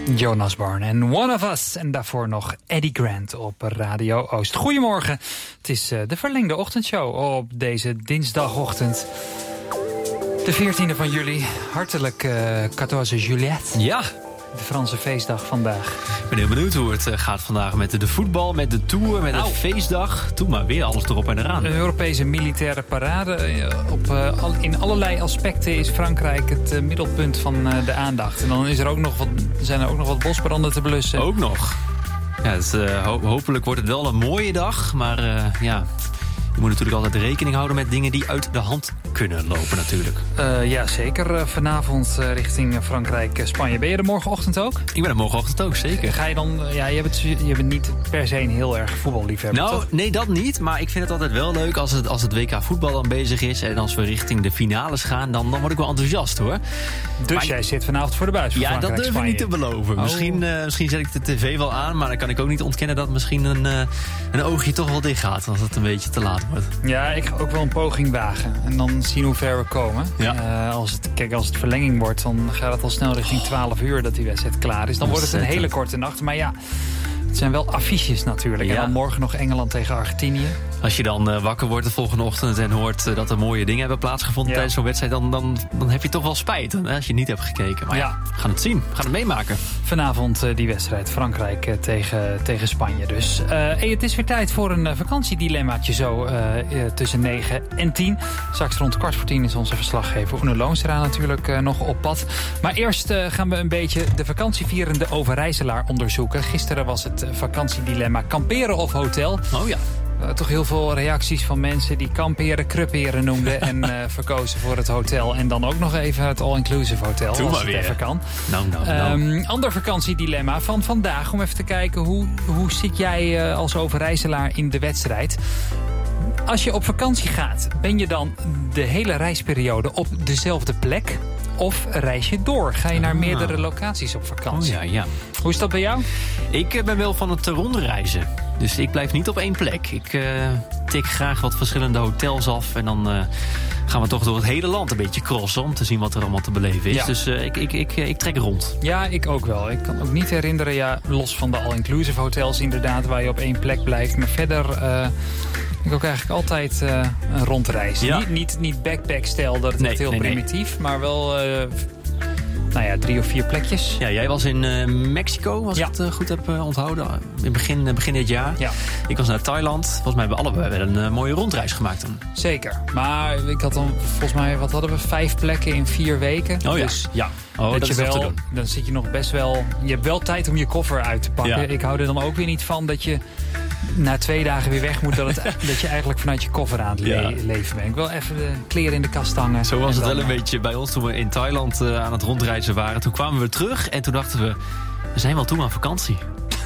Jonas Osborne en One of Us. En daarvoor nog Eddie Grant op Radio Oost. Goedemorgen. Het is de verlengde ochtendshow op deze dinsdagochtend. De 14e van juli. Hartelijk 14 Juillet. Ja. De Franse feestdag vandaag. Ik ben heel benieuwd hoe het gaat vandaag met de voetbal, met de Tour, met de feestdag. Doe maar weer alles erop en eraan. Een Europese militaire parade. In allerlei aspecten is Frankrijk het middelpunt van de aandacht. En dan is er zijn er ook nog wat bosbranden te blussen. Ook nog. Ja, hopelijk wordt het wel een mooie dag, maar je moet natuurlijk altijd rekening houden met dingen die uit de hand kunnen lopen natuurlijk. Ja, zeker. Vanavond richting Frankrijk-Spanje. Ben je er morgenochtend ook? Ik ben er morgenochtend ook, zeker. Ga je dan... Ja, je bent niet per se een heel erg voetballiefhebber, toch? Nee, dat niet. Maar ik vind het altijd wel leuk als het WK voetbal dan bezig is. En als we richting de finales gaan, dan word ik wel enthousiast, hoor. Dus maar jij zit vanavond voor de buis voor Frankrijk, dat durf ik niet te beloven. Oh. Misschien zet ik de tv wel aan, maar dan kan ik ook niet ontkennen dat misschien een oogje toch wel dicht gaat als het een beetje te laat wordt. Ja, ik ga ook wel een poging wagen. En dan zien hoe ver we komen. Ja. Als het verlenging wordt, dan gaat het al snel richting 12 uur dat die wedstrijd klaar is. Dan wordt het een hele korte nacht. Maar ja, het zijn wel affiches natuurlijk. Ja. En dan morgen nog Engeland tegen Argentinië. Als je dan wakker wordt de volgende ochtend en hoort dat er mooie dingen hebben plaatsgevonden tijdens zo'n wedstrijd, dan heb je toch wel spijt hè, als je niet hebt gekeken. Maar we gaan het zien. We gaan het meemaken. Vanavond die wedstrijd Frankrijk tegen Spanje dus. Het is weer tijd voor een vakantiedilemmaatje zo tussen 9 en 10. Straks rond 9:15 is onze verslaggever Oene Loonstra natuurlijk nog op pad. Maar eerst gaan we een beetje de vakantievierende Overijsselaar onderzoeken. Gisteren was het vakantiedilemma kamperen of hotel. Oh ja. Toch heel veel reacties van mensen die kamperen, kruperen noemden en verkozen voor het hotel. En dan ook nog even het all-inclusive hotel, Doe als maar het weer. even kan. Nou. Ander vakantiedilemma van vandaag, om even te kijken hoe zit jij als Overijsselaar in de wedstrijd. Als je op vakantie gaat, ben je dan de hele reisperiode op dezelfde plek? Of reis je door? Ga je naar meerdere locaties op vakantie? Oh ja. Hoe is dat bij jou? Ik ben wel van het rondreizen. Dus ik blijf niet op één plek. Ik tik graag wat verschillende hotels af. En dan gaan we toch door het hele land een beetje crossen om te zien wat er allemaal te beleven is. Ja. Dus ik trek rond. Ja, ik ook wel. Ik kan ook niet herinneren, los van de all-inclusive hotels inderdaad, waar je op één plek blijft. Maar verder... ik ook eigenlijk altijd een rondreis. Ja. Niet backpack-stijl, dat het heel primitief. Maar wel 3 of 4 plekjes. Ja, jij was in Mexico, als ik het goed heb onthouden. In begin dit jaar. Ja. Ik was naar Thailand. Volgens mij hebben we allebei een mooie rondreis gemaakt dan. Zeker. Maar ik had dan volgens mij, 5 plekken in 4 weken. Oh ja. Dus ja. Dat is wel, dan zit je nog best wel... Je hebt wel tijd om je koffer uit te pakken. Ja. Ik hou er dan ook weer niet van dat je na 2 dagen weer weg moet. Dat je eigenlijk vanuit je koffer aan het leven bent. Ik wil even de kleren in de kast hangen. Zo was het wel een beetje bij ons toen we in Thailand aan het rondreizen waren. Toen kwamen we terug en toen dachten we zijn wel toe aan vakantie.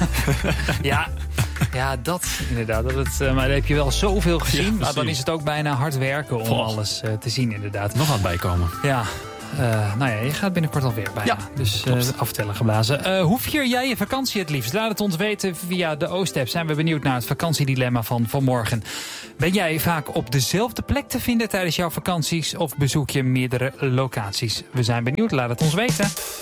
Ja, dat inderdaad. Maar dan heb je wel zoveel gezien. Maar dan is het ook bijna hard werken om alles te zien inderdaad. Nog aan het bijkomen. Ja. Je gaat binnenkort alweer bijna. Ja, dus aftellen geblazen. Hoe vier jij je vakantie het liefst? Laat het ons weten via de Oost-app. Zijn we benieuwd naar het vakantiedilemma van vanmorgen. Ben jij vaak op dezelfde plek te vinden tijdens jouw vakanties? Of bezoek je meerdere locaties? We zijn benieuwd. Laat het ons weten.